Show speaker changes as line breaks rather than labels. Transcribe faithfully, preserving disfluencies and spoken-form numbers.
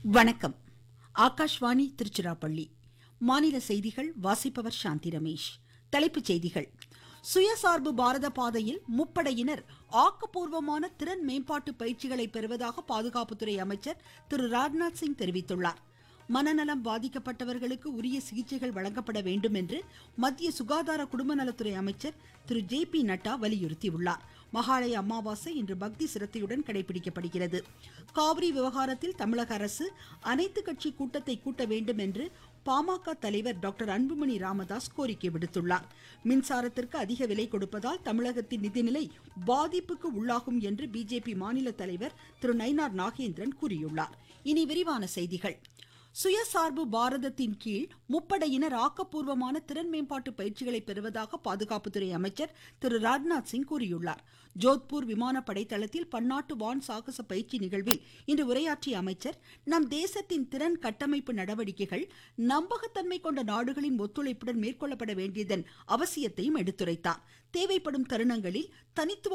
வணக்கம். ஆகாஷ்வாணி திருச்சிராப்பள்ளி. மாநில செய்திகள் வாசிப்பவர் சாந்தி ரமேஷ். தலைப்புச் செய்திகள். சுயசார்பு பாரத பாதையில் முப்படையினர் ஆக்கப்பூர்வமான திறன் மேம்பாட்டு பயிற்சிகளை பெறுவதாக பாதுகாப்புத்துறை அமைச்சர் திரு ராஜ்நாத் சிங் தெரிவித்துள்ளார். மனநலம் பாதிக்கப்பட்டவர்களுக்கு உரிய சிகிச்சைகள் வழங்கப்பட வேண்டும் என்று மத்திய சுகாதார குடும்பநலத்துறை அமைச்சர் திரு ஜே பி நட்டா வலியுறுத்தியுள்ளார். மகாலய அமாவாசை இன்று பக்தி சிரத்தையுடன் கடைபிடிக்கப்படுகிறது. காவிரி விவகாரத்தில் தமிழக அரசு அனைத்து கட்சி கூட்டத்தை கூட்ட வேண்டும் என்று பாமக தலைவர் டாக்டர் அன்புமணி ராமதாஸ் கோரிக்கை விடுத்துள்ளார். மின்சாரத்திற்கு அதிக விலை கொடுப்பதால் தமிழகத்தின் நிதிநிலை பாதிப்புக்கு உள்ளாகும் என்று பிஜேபி மாநில தலைவர் திரு நயினார் நாகேந்திரன் கூறியுள்ளார். இனி விரிவான செய்திகள். சுயசார்பு பாரதத்தின் கீழ் முப்படையினர் ஆக்கப்பூர்வமான திறன் மேம்பாட்டு பயிற்சிகளை பெறுவதாக பாதுகாப்புத்துறை அமைச்சர் திரு ராஜ்நாத் சிங் கூறியுள்ளார். ஜோத்பூர் விமானப்படை தளத்தில் பன்னாட்டு வான் சாகச பயிற்சி நிகழ்வில் இன்று உரையாற்றிய அமைச்சர், நம் தேசத்தின் திறன் கட்டமைப்பு நடவடிக்கைகள் நம்பகத்தன்மை கொண்ட நாடுகளின் ஒத்துழைப்புடன் மேற்கொள்ளப்பட வேண்டியதன் அவசியத்தையும் எடுத்துரைத்தார். தேவைப்படும் தருணங்களில் தனித்துவ